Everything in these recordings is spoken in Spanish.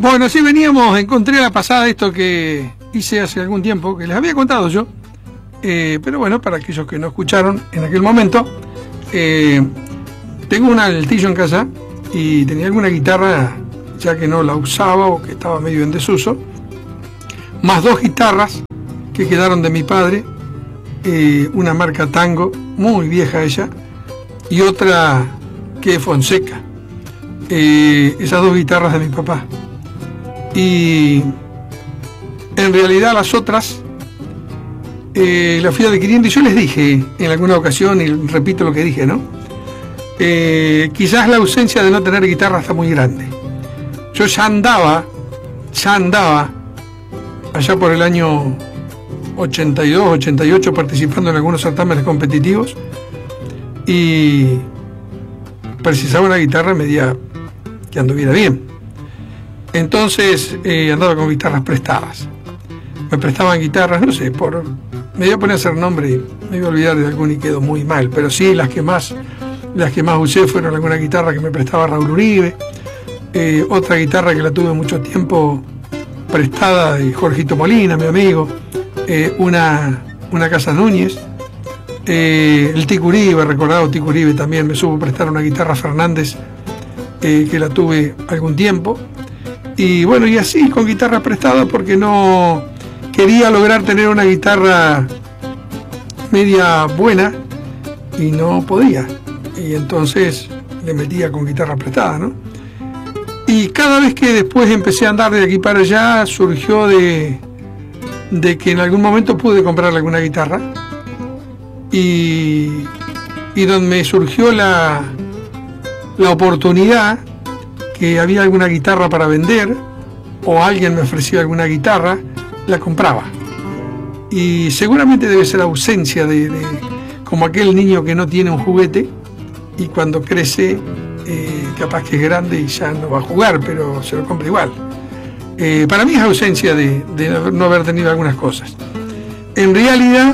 Bueno, sí veníamos, encontré a la pasada esto que hice hace algún tiempo, que les había contado yo, pero bueno, para aquellos que no escucharon en aquel momento, tengo un altillo en casa y tenía alguna guitarra ya que no la usaba o que estaba medio en desuso, más dos guitarras que quedaron de mi padre, una marca Tango, muy vieja ella, y otra que es Fonseca, esas dos guitarras de mi papá. Y en realidad las otras las fui adquiriendo y yo les dije en alguna ocasión, y repito lo que dije, ¿no? Quizás la ausencia de no tener guitarra está muy grande. Yo ya andaba allá por el año 82, 88 participando en algunos certámenes competitivos y precisaba una guitarra media que anduviera bien. Entonces andaba con guitarras prestadas. Me prestaban guitarras, no sé, me iba a poner a hacer nombre y me iba a olvidar de algún y quedó muy mal, pero sí las que más usé fueron alguna guitarra que me prestaba Raúl Uribe, otra guitarra que la tuve mucho tiempo prestada de Jorgito Molina, mi amigo, una Casa Núñez, el Tico Uribe, recordado Tico Uribe también me supo prestar una guitarra Fernández que la tuve algún tiempo. Y bueno, y así con guitarra prestada porque no quería lograr tener una guitarra media buena y no podía. Y entonces le metía con guitarra prestada, ¿no? Y cada vez que después empecé a andar de aquí para allá, surgió de que en algún momento pude comprarle alguna guitarra. Y donde me surgió la oportunidad que había alguna guitarra para vender o alguien me ofrecía alguna guitarra, la compraba. Y seguramente debe ser ausencia de como aquel niño que no tiene un juguete y cuando crece capaz que es grande y ya no va a jugar, pero se lo compra igual. Para mí es ausencia de no haber tenido algunas cosas. En realidad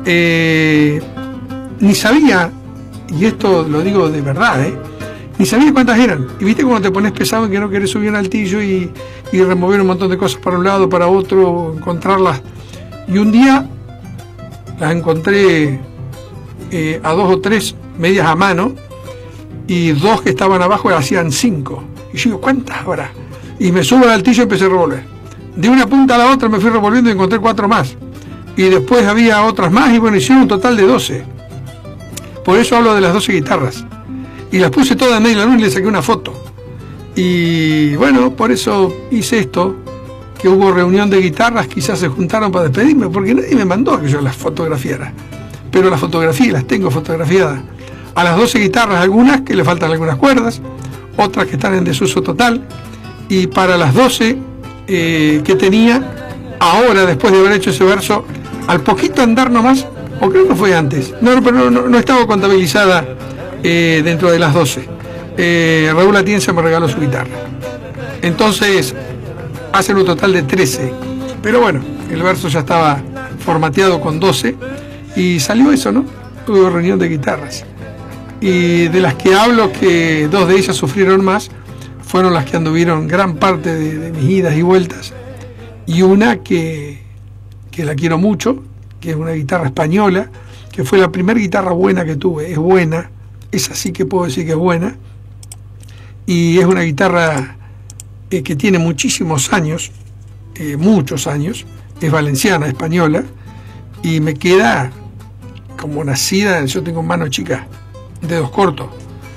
ni sabía, y esto lo digo de verdad, ni sabía cuántas eran. Y viste cuando te pones pesado en que no querés subir un altillo y remover un montón de cosas para un lado, para otro, encontrarlas. Y un día las encontré a dos o tres medias a mano y dos que estaban abajo hacían 5. Y yo digo, ¿cuántas habrá? Y me subo al altillo y empecé a revolver. De una punta a la otra me fui revolviendo y encontré 4 más. Y después había otras más y bueno, hicieron un total de 12. Por eso hablo de las 12 guitarras. Y las puse todas en medio de la luz y le saqué una foto. Y bueno, por eso hice esto, que hubo reunión de guitarras, quizás se juntaron para despedirme, porque nadie me mandó que yo las fotografiara. Pero las fotografié, las tengo fotografiadas. A las 12 guitarras, algunas que le faltan algunas cuerdas, otras que están en desuso total. Y para las 12 que tenía, ahora después de haber hecho ese verso, al poquito andar nomás, o creo que fue antes, pero no estaba contabilizada dentro de las 12. Raúl Atienza me regaló su guitarra. Entonces, hacen un total de 13. Pero bueno, el verso ya estaba formateado con 12 y salió eso, ¿no? Hubo reunión de guitarras. Y de las que hablo, que 2 de ellas sufrieron más, fueron las que anduvieron gran parte de mis idas y vueltas. Y una que la quiero mucho, que es una guitarra española, que fue la primera guitarra buena que tuve. Es buena, esa sí que puedo decir que es buena. Y es una guitarra que tiene muchísimos años, muchos años, es valenciana, española, y me queda como nacida. Yo tengo mano chica, dedos cortos,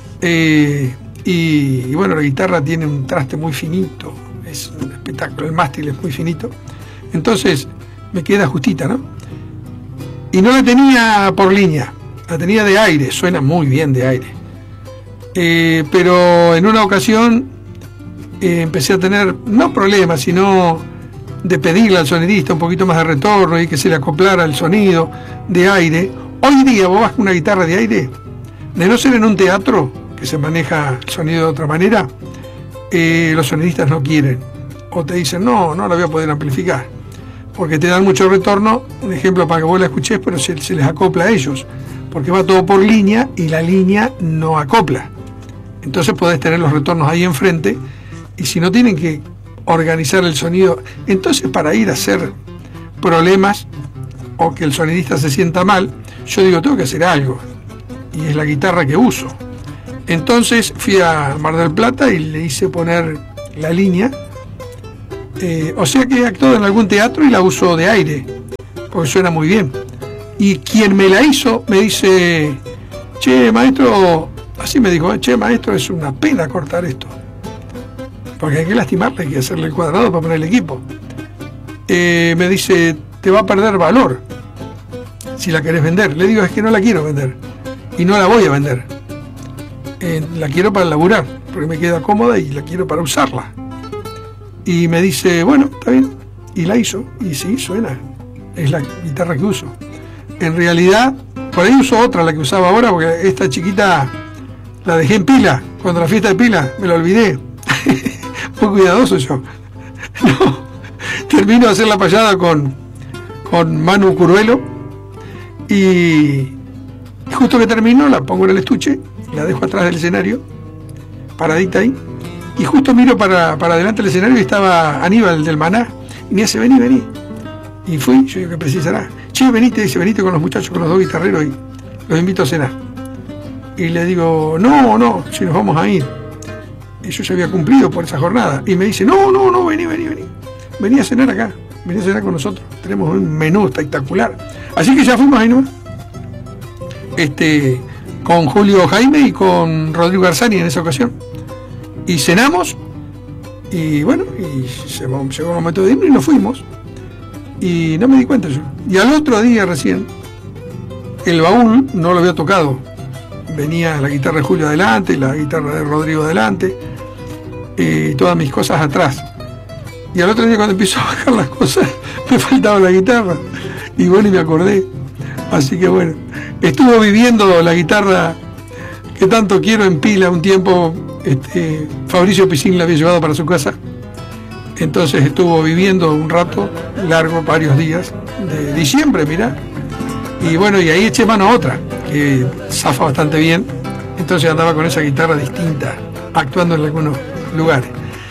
y bueno, la guitarra tiene un traste muy finito, es un espectáculo, el mástil es muy finito, entonces me queda justita, ¿no? Y no la tenía por línea, la tenía de aire, suena muy bien de aire, pero en una ocasión empecé a tener, no problemas, sino de pedirle al sonidista un poquito más de retorno y que se le acoplara el sonido de aire. Hoy día vos vas con una guitarra de aire, de no ser en un teatro que se maneja el sonido de otra manera, los sonidistas no quieren, o te dicen no la voy a poder amplificar, porque te dan mucho retorno. Un ejemplo para que vos la escuches, pero se les acopla a ellos, porque va todo por línea y la línea no acopla. Entonces podés tener los retornos ahí enfrente, y si no tienen que organizar el sonido. Entonces, para ir a hacer problemas o que el sonidista se sienta mal, yo digo, tengo que hacer algo, y es la guitarra que uso. Entonces fui a Mar del Plata y le hice poner la línea, o sea que he actuado en algún teatro y la uso de aire, porque suena muy bien. Y quien me la hizo me dice, che, maestro, así me dijo, che, maestro, es una pena cortar esto, porque hay que lastimarle, hay que hacerle el cuadrado para poner el equipo. Me dice, te va a perder valor si la querés vender. Le digo, es que no la quiero vender y no la voy a vender. La quiero para laburar, porque me queda cómoda y la quiero para usarla. Y me dice, bueno, está bien. Y la hizo, y sí, suena. Es la guitarra que uso. En realidad, por ahí uso otra, la que usaba ahora, porque esta chiquita la dejé en pila. Cuando la fiesta de pila, me la olvidé. Muy cuidadoso yo. No, termino de hacer la payada con Manu Curvelo, y justo que termino la pongo en el estuche, la dejo atrás del escenario, paradita ahí, y justo miro para adelante del escenario y estaba Aníbal del Maná, y me dice, vení. Y fui, yo digo, ¿qué precisará? Che, venite, dice, venite con los muchachos, con los dos guitarreros, y los invito a cenar. Y le digo, no, si nos vamos a ir. Y yo ya había cumplido por esa jornada. Y me dice, no, vení. Vení a cenar acá, vení a cenar con nosotros. Tenemos un menú espectacular. Así que ya fuimos ahí, ¿no? Con Julio Jaime y con Rodrigo Garzani en esa ocasión. Y cenamos, y bueno, y llegó el momento de irnos y nos fuimos. Y no me di cuenta yo. Y al otro día recién, el baúl no lo había tocado. Venía la guitarra de Julio adelante, la guitarra de Rodrigo adelante, todas mis cosas atrás. Y al otro día, cuando empiezo a bajar las cosas, me faltaba la guitarra. Y bueno, y me acordé. Así que bueno, estuvo viviendo la guitarra que tanto quiero en pila un tiempo. Fabricio Piscín la había llevado para su casa. Entonces estuvo viviendo un rato largo, varios días, de diciembre, mirá. Y bueno, y ahí eché mano a otra, que zafa bastante bien. Entonces andaba con esa guitarra distinta, actuando en algunos lugares.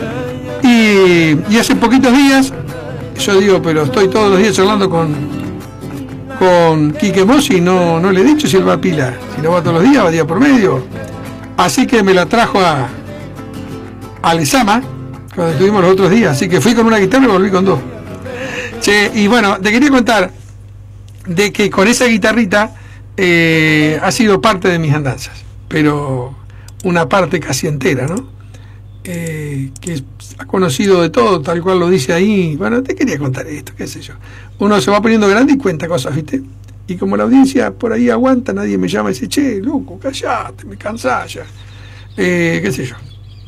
Y hace poquitos días, yo digo, pero estoy todos los días charlando con Quique Mossi, no le he dicho si él va a pila. Si no va todos los días, va día por medio. Así que me la trajo a Lezama, cuando estuvimos los otros días. Así que fui con una guitarra y volví con dos. Che, y bueno, te quería contar de que con esa guitarrita ha sido parte de mis andanzas, pero una parte casi entera, ¿no? Que ha conocido de todo, tal cual lo dice ahí. Bueno, te quería contar esto, qué sé yo. Uno se va poniendo grande y cuenta cosas, ¿viste? Y como la audiencia por ahí aguanta, nadie me llama y dice, che, loco, callate, me cansás ya. Qué sé yo.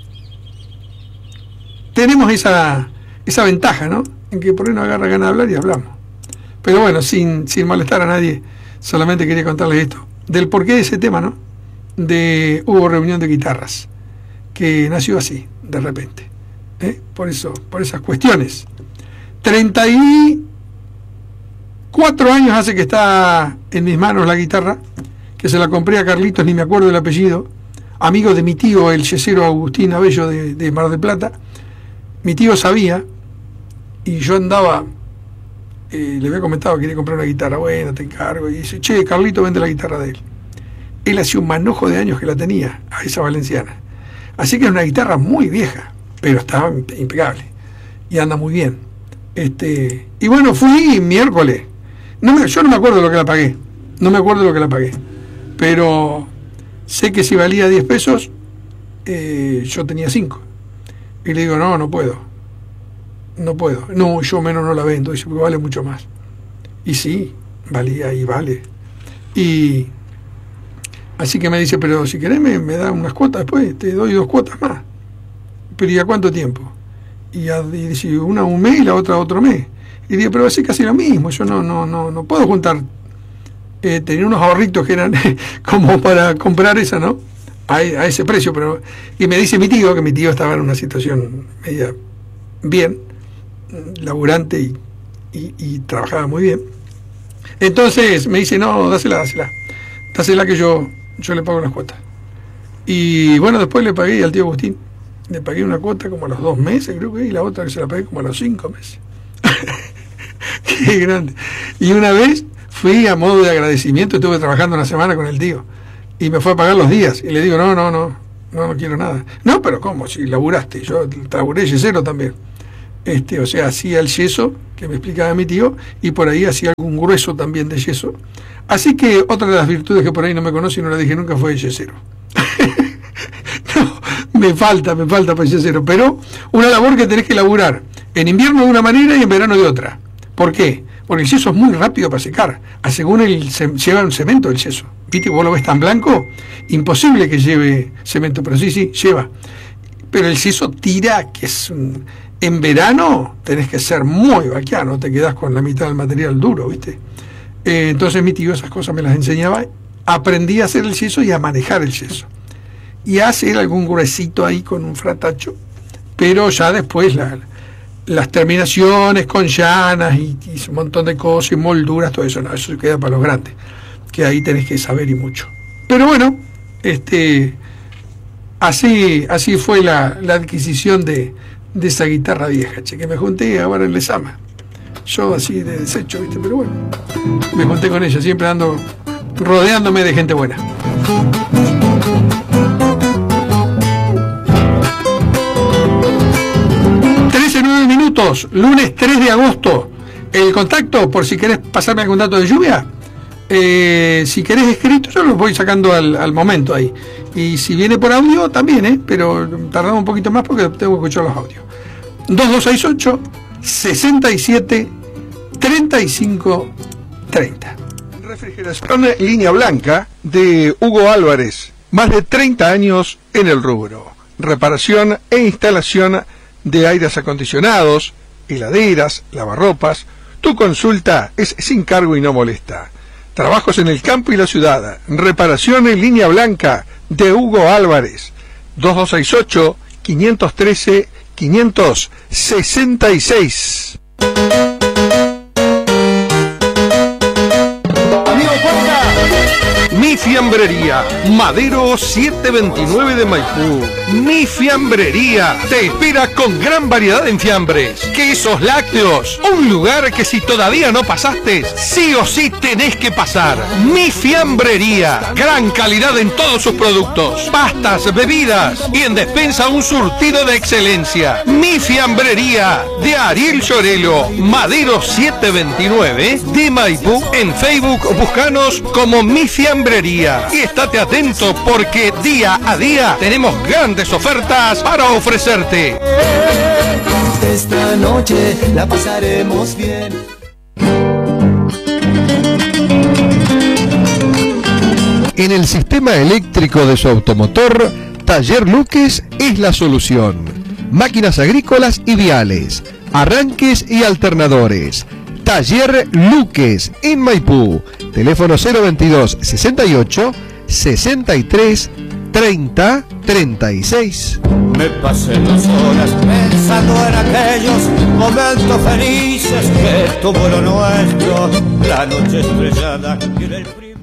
Tenemos esa ventaja, ¿no? En que por ahí no agarra ganas de hablar y hablamos. Pero bueno, sin molestar a nadie, solamente quería contarles esto. Del porqué de ese tema, ¿no? Hubo reunión de guitarras, que nació así, de repente. Por esas cuestiones. 34 años hace que está en mis manos la guitarra, que se la compré a Carlitos, ni me acuerdo el apellido, amigo de mi tío, el yesero Agustín Abello de Mar del Plata. Mi tío sabía, y yo andaba, le había comentado que quería comprar una guitarra, bueno, te encargo, y dice, che, Carlito vende la guitarra de él. Él hacía un manojo de años que la tenía, a esa valenciana. Así que es una guitarra muy vieja, pero estaba impecable, y anda muy bien. Y bueno, fui miércoles. Yo no me acuerdo lo que la pagué, pero sé que si valía 10 pesos, yo tenía 5. Y le digo, no puedo. No, yo menos no la vendo, dice, porque vale mucho más. Y sí, valía y vale. Y así que me dice, pero si querés me da unas cuotas después, te doy 2 cuotas más. Pero ¿y a cuánto tiempo? Y dice, una un mes y la otra otro mes. Y digo, pero va a ser casi lo mismo, yo no puedo juntar. Tenía unos ahorritos que eran como para comprar esa, ¿no? A ese precio, pero... Y me dice mi tío, que mi tío estaba en una situación media bien, laburante y trabajaba muy bien. Entonces me dice, no, dásela que yo le pago las cuotas. Y bueno, después le pagué al tío Agustín Le pagué una cuota como a los 2 meses, creo que, y la otra que se la pagué como a los 5 meses. Qué grande. Y una vez fui a modo de agradecimiento, estuve trabajando una semana con el tío, y me fue a pagar los días, y le digo, no quiero nada. No, pero ¿cómo? Si laburaste, yo laburé yesero también. O sea, hacía el yeso, que me explicaba mi tío, y por ahí hacía algún grueso también de yeso. Así que otra de las virtudes que por ahí no me conoce y no la dije nunca fue el yesero. No, me falta para yesero, pero una labor que tenés que laburar en invierno de una manera y en verano de otra. ¿Por qué? Porque el yeso es muy rápido para secar. Según lleva un cemento el yeso. ¿Viste? Vos lo ves tan blanco, imposible que lleve cemento, pero sí, lleva. Pero el yeso tira, que es en verano tenés que ser muy vaquiano, te quedás con la mitad del material duro, ¿viste? Entonces mi tío esas cosas me las enseñaba. Aprendí a hacer el yeso y a manejar el yeso. Y a hacer algún gruesito ahí con un fratacho, pero ya después las terminaciones con llanas y un montón de cosas y molduras, todo eso, no, eso se queda para los grandes, que ahí tenés que saber y mucho. Pero bueno, así fue la adquisición de esa guitarra vieja, que me junté ahora en Lezama. Yo así de desecho, ¿viste? Pero bueno, me junté con ella, siempre ando rodeándome de gente buena. 9 minutos, lunes 3 de agosto. El contacto, por si querés pasarme algún dato de lluvia, si querés escrito, yo los voy sacando al momento ahí. Y si viene por audio, también, pero tardamos un poquito más porque tengo que escuchar los audios. 2268 67 35 30. Refrigeración Línea Blanca de Hugo Álvarez. Más de 30 años en el rubro. Reparación e instalación de aires acondicionados, heladeras, lavarropas. Tu consulta es sin cargo y no molesta. Trabajos en el campo y la ciudad. Reparación en Línea Blanca de Hugo Álvarez. 2268 513 566. Mi Fiambrería, Madero 729 de Maipú. Mi Fiambrería te espera con gran variedad en fiambres, quesos, lácteos. Un lugar que si todavía no pasaste, sí o sí tenés que pasar. Mi Fiambrería, gran calidad en todos sus productos, pastas, bebidas y en despensa un surtido de excelencia. Mi Fiambrería de Ariel Llorelo, Madero 729 de Maipú. En Facebook búscanos como Mi Fiambrería. Y estate atento porque día a día tenemos grandes ofertas para ofrecerte. Esta noche la pasaremos bien. En el sistema eléctrico de su automotor, Taller Luques es la solución. Máquinas agrícolas y viales, arranques y alternadores. Taller Luques en Maipú. Teléfono 022 68 63 30 36. Me pasé las horas pensando en aquellos momentos felices que tuvo lo nuestro, la noche estrellada y en el primer...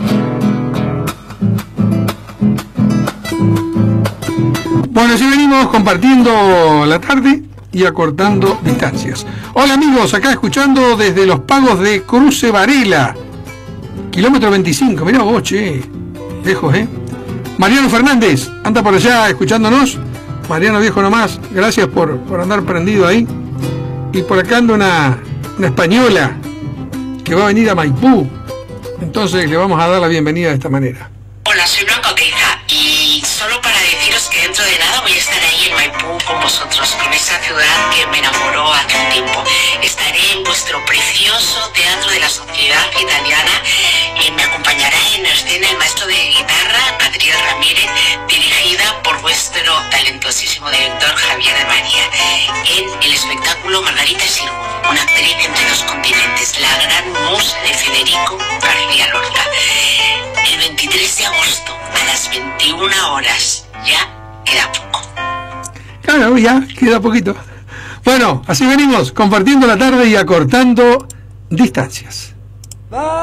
Bueno, así venimos compartiendo la tarde y acortando distancias. Hola amigos, acá escuchando desde los pagos de Cruce Varela, kilómetro 25, mirá vos, che, lejos, Mariano Fernández, anda por allá escuchándonos. Mariano viejo nomás, gracias por andar prendido ahí. Y por acá anda una española que va a venir a Maipú, entonces le vamos a dar la bienvenida de esta manera. Hola, soy Blanca Oteiza y solo para deciros que dentro de nada voy a estar ahí en Maipú con vosotros, con esa ciudad que me enamoró hace un tiempo. Estaré en vuestro precioso Teatro de la Sociedad Italiana. Me acompañará en la escena el maestro de guitarra, Patricio Ramírez, dirigida por vuestro talentosísimo director Javier de María. En el espectáculo Margarita Sirgu, una actriz entre dos continentes, la gran musa de Federico García Lorca. El 23 de agosto a las 21 horas. Ya queda poco. Claro, ya queda poquito. Bueno, así venimos compartiendo la tarde y acortando distancias.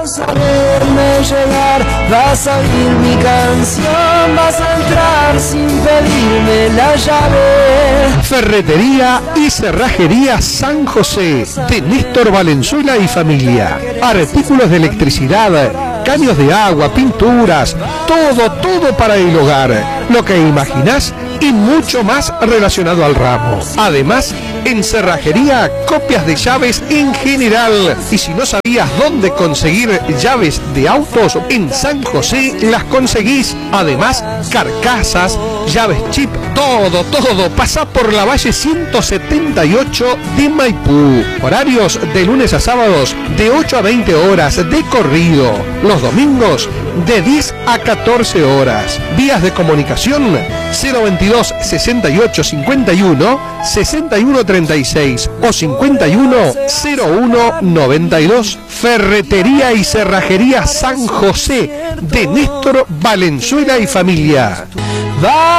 Vas a verme llegar, vas a oír mi canción, vas a entrar sin pedirme la llave. Ferretería y cerrajería San José, de Néstor Valenzuela y familia. Artículos de electricidad, caños de agua, pinturas, todo para el hogar. Lo que imaginás y mucho más relacionado al ramo. Además, en cerrajería, copias de llaves en general. Y si no sabías dónde conseguir llaves de autos, en San José las conseguís. Además, carcasas, llaves chip, todo. Pasá por la Valle 178 de Maipú. Horarios de lunes a sábados de 8 a 20 horas de corrido. Los domingos de 10 a 14 horas. Vías de comunicación 022 68 51 61 36 o 51 01 92. Ferretería y cerrajería San José, de Néstor Valenzuela y familia.